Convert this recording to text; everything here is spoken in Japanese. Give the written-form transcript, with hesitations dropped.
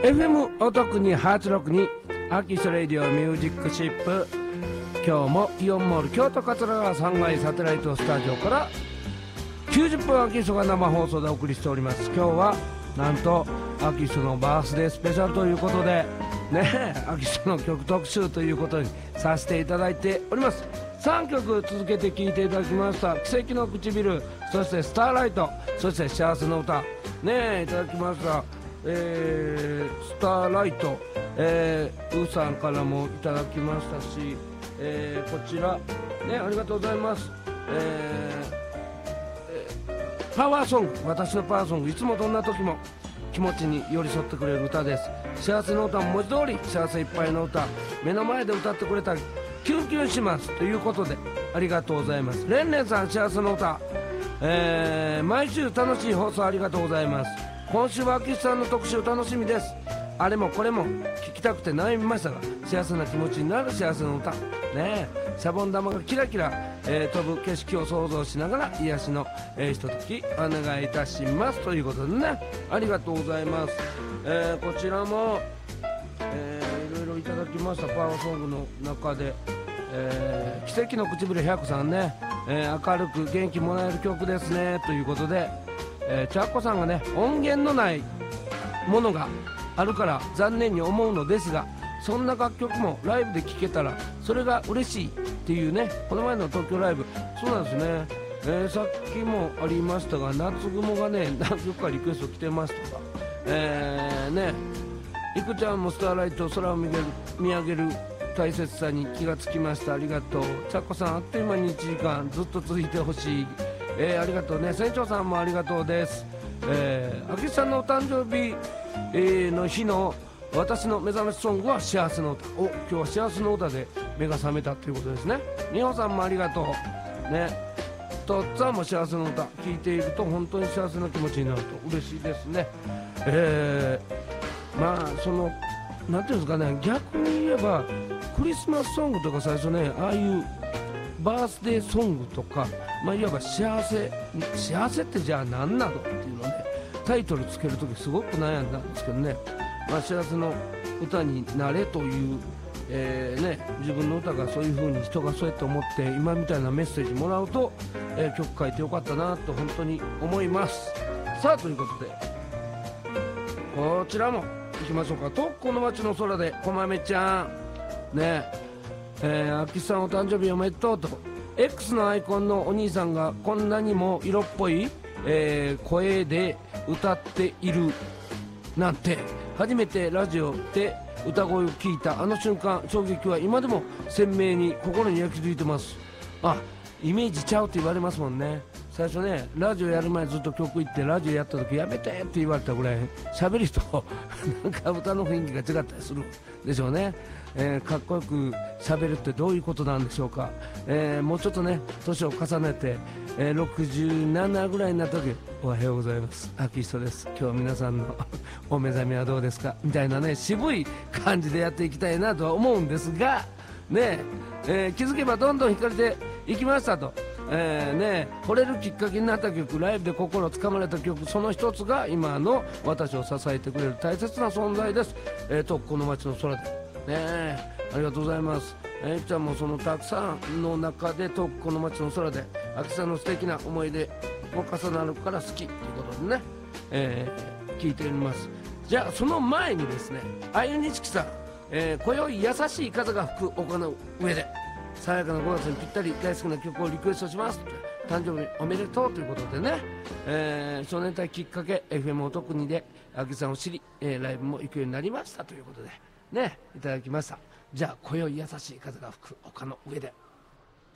FM お得に862アキスレディオミュージックシップ、今日もイオンモール京都桂川3階サテライトスタジオから90分アキストが生放送でお送りしております。今日はなんとアキストのバースデースペシャルということでね、アキストの曲特集ということにさせていただいております。3曲続けて聴いていただきました。奇跡の唇、そしてスターライト、そして幸せの歌ねいただきました。スターライト、ウーさんからもいただきましたし、こちらねありがとうございます。パワーソング、私のパワーソング、いつもどんな時も気持ちに寄り添ってくれる歌です。幸せの歌も文字通り幸せいっぱいの歌、目の前で歌ってくれたりキュンキュンしますということでありがとうございます。レンレンさん、幸せの歌、毎週楽しい放送ありがとうございます。今週は秋さんの特集楽しみです。あれもこれも聞きたくて悩みましたが、幸せな気持ちになる幸せの歌ね、シャボン玉がキラキラ、飛ぶ景色を想像しながら癒しの、ひとときお願いいたしますということでね、ありがとうございます。こちらも、いろいろいただきました。パワーソングの中で、奇跡の唇100さんね、明るく元気もらえる曲ですねということで、チャッコさんがね、音源のないものがあるから残念に思うのですが、そんな楽曲もライブで聴けたらそれが嬉しいっていうね、この前の東京ライブそうなんですね。さっきもありましたが、夏雲がね何曲かリクエスト来てますとか、ね、いくちゃんもスターライト、空を見上げる大切さに気がつきました、ありがとう。チャッコさん、あっという間に1時間ずっと続いてほしい、ありがとうね。船長さんもありがとうです。秋さんのお誕生日、の日の私の目覚めソングは幸せの歌。お、今日は幸せの歌で目が覚めたということですね。美穂さんもありがとうね。とっつぁんも幸せの歌聴いていると本当に幸せな気持ちになると嬉しいですね。まあそのなんていうんですかね、逆に言えばクリスマスソングとか最初ね、ああいうバースデーソングとか、まあ、いわば幸せってじゃあ何なのっていうのね、タイトルつけるときすごく悩んだんですけどね、まあ、幸せの歌になれという、自分の歌がそういう風に人がそうやって思って今みたいなメッセージもらうと、曲書いてよかったなと本当に思います。さあということでこちらも行きましょうか。とこの街の空でこまめちゃんね、秋さんお誕生日おめでとうと X のアイコンのお兄さんがこんなにも色っぽい、声で歌っているなんて、初めてラジオで歌声を聞いたあの瞬間、衝撃は今でも鮮明に心に焼き付いてます。あ、イメージちゃうって言われますもんね。最初ね、ラジオやる前ずっと曲行ってラジオやった時やめてって言われたぐらい喋るとなんか歌の雰囲気が違ったりするでしょうね。かっこよく喋るってどういうことなんでしょうか。もうちょっとね年を重ねて、67ぐらいになった時、おはようございます、アキストです、今日皆さんのお目覚めはどうですかみたいなね、渋い感じでやっていきたいなとは思うんですがね、気づけばどんどん惹かれていきましたと、惚れるきっかけになった曲、ライブで心をつかまれた曲、その一つが今の私を支えてくれる大切な存在です。とこの街の空でね、ありがとうございます。いっちゃんもそのたくさんの中でとこの街の空で秋さんの素敵な思い出も重なるから好きということでね、聞いております。じゃあその前にですね、あゆにちきさん、今宵優しい風が吹く丘の上で爽やかな5月にぴったり大好きな曲をリクエストします。誕生日おめでとうということでね、少年隊きっかけ FM お得にで秋さんを知り、ライブも行くようになりましたということでね、いただきました。じゃあ今宵優しい風が吹く丘の上で。